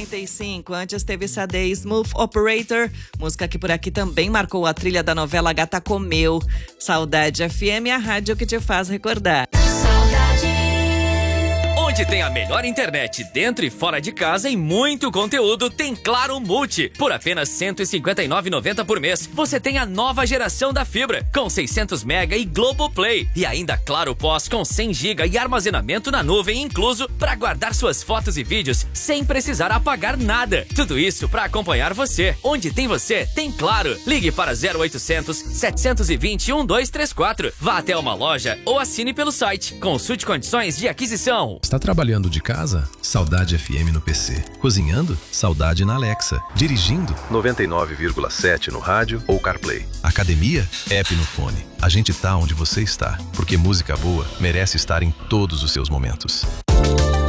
9h45. Antes teve Sade Smooth Operator, música que por aqui também marcou a trilha da novela Gata Comeu. Saudade FM, a rádio que te faz recordar. Onde tem a melhor internet dentro e fora de casa e muito conteúdo, tem Claro Multi. Por apenas R$ 159,90 por mês, você tem a nova geração da fibra, com 600 mega e Globoplay. E ainda Claro Pós com 100 GB e armazenamento na nuvem incluso, para guardar suas fotos e vídeos sem precisar apagar nada. Tudo isso para acompanhar você. Onde tem você, tem Claro. Ligue para 0800 720 1234. Vá até uma loja ou assine pelo site. Consulte condições de aquisição. Está trabalhando de casa? Saudade FM no PC. Cozinhando? Saudade na Alexa. Dirigindo? 99,7 no rádio ou CarPlay. Academia? App no fone. A gente tá onde você está, porque música boa merece estar em todos os seus momentos.